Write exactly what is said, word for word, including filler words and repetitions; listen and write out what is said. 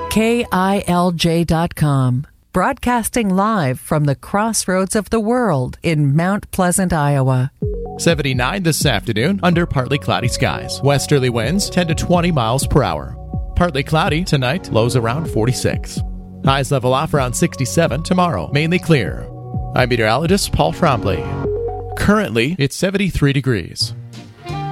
K I L J dot com. Broadcasting live from the crossroads of the world in Mount Pleasant, Iowa. seventy-nine this afternoon under partly cloudy skies. Westerly winds ten to twenty miles per hour. Partly cloudy tonight, lows around forty-six. Highs level off around sixty-seven tomorrow, mainly clear. I'm meteorologist Paul Trombley. Currently, it's seventy-three degrees.